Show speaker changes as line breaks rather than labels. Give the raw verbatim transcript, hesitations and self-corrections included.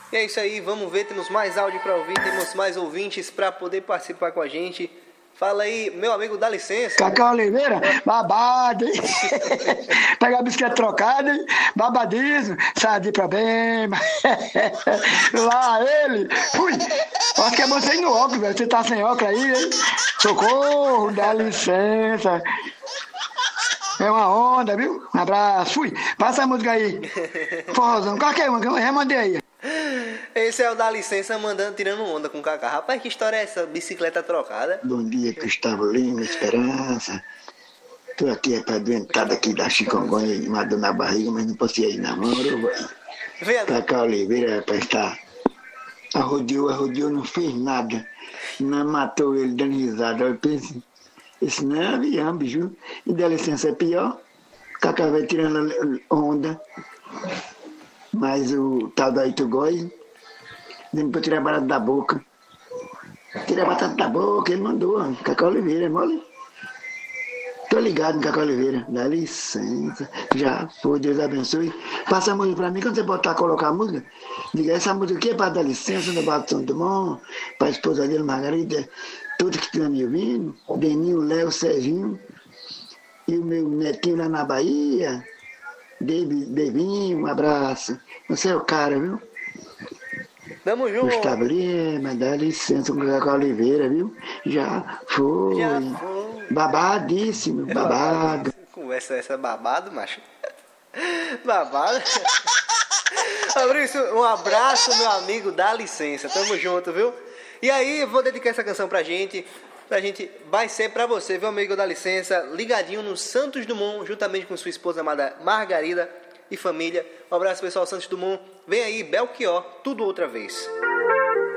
E é isso aí, vamos ver, temos mais áudio para ouvir, temos mais ouvintes para poder participar com a gente. Fala aí, meu amigo, dá licença.
Cacau Oliveira, babado, hein? Pega a bicicleta trocada, hein? Babadismo, sai de problema. Lá ele, fui. Acho que é você ir no óculos, velho. Você tá sem óculos aí, hein? Socorro, dá licença. É uma onda, viu? Um abraço, fui. Passa a música aí. Forrozão, qualquer uma, que eu já mandei aí.
Esse é o Dá Licença mandando, tirando onda com o Cacá. Rapaz, que história é essa? Bicicleta trocada?
Bom dia, Gustavo Lima, Esperança. Tô aqui, é pra doentada aqui da chikungunya e uma dor na barriga, mas não posso ir namoro. Cacá Oliveira, rapaz, tá. Arrodeou, arrodeou, não fez nada. Não matou ele dando risada. Eu pensei, esse não é avião, bicho. E dá licença, é pior. Cacá vai tirando onda. Mas o tal do Aitugói, dizendo pra eu tirar a barata da boca. Tira a batata da boca, ele mandou. Cacau Oliveira, mole. Tô ligado no Cacau Oliveira. Dá licença. Já foi, Deus abençoe. Passa a música pra mim, quando você botar, colocar a música, diga, essa música aqui é pra dar licença no Bato São Dumont, pra esposa dele, Margarida, todos que estão me ouvindo, Deninho, Léo, Serginho, e o meu netinho lá na Bahia. Devinho, um abraço. Você é o cara, viu?
Tamo junto.
Gustavo Lima, dá licença com o Cacau Oliveira, viu? Já foi.
Já foi.
Babadíssimo, babado.
Conversa essa babado, macho. Babado. Fabrício, um abraço, meu amigo, dá licença. Tamo junto, viu? E aí, vou dedicar essa canção pra gente. Pra gente, vai ser pra você, viu, amigo, dá licença, ligadinho no Santos Dumont, juntamente com sua esposa amada Margarida e família. Um abraço, pessoal, Santos Dumont. Vem aí, Belchior, tudo outra vez.